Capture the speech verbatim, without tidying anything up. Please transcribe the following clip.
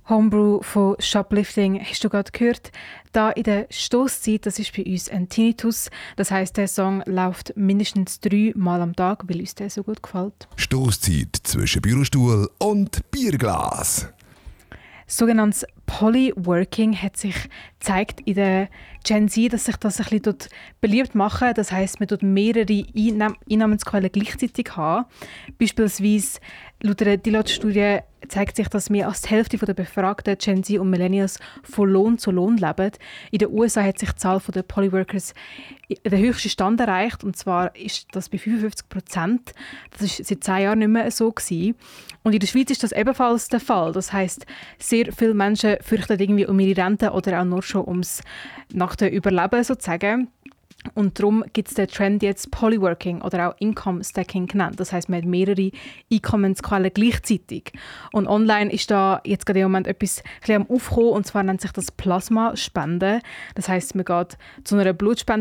Homebrew von Shoplifting hast du gerade gehört. Da in der Stosszeit, das ist bei uns ein Tinnitus. Das heisst, der Song läuft mindestens drei Mal am Tag, weil uns der so gut gefällt. Stosszeit zwischen Bürostuhl und Bierglas. Sogenanntes Polyworking hat sich gezeigt in der Gen Z, dass sich das ein bisschen dort beliebt machen. Das heisst, man tut mehrere Einnahm- Einnahmensquellen gleichzeitig haben. Beispielsweise laut einer Deloitte-Studie zeigt sich, dass mehr als die Hälfte der befragten Gen Z und Millennials von Lohn zu Lohn leben. In den U S A hat sich die Zahl der Polyworkers den höchsten Stand erreicht, und zwar ist das bei fünfundfünfzig Prozent. Das war seit zehn Jahren nicht mehr so gewesen. Und in der Schweiz ist das ebenfalls der Fall. Das heisst, sehr viele Menschen fürchten irgendwie um ihre Rente oder auch nur schon ums nach dem Überleben sozusagen. Und darum gibt es den Trend jetzt Polyworking oder auch Income Stacking genannt. Das heisst, man hat mehrere Einkommensquellen gleichzeitig. Und online ist da jetzt gerade im Moment etwas ein bisschen am Aufkommen, und zwar nennt sich das Plasmaspenden. Das heisst, man geht zu einer Blutspende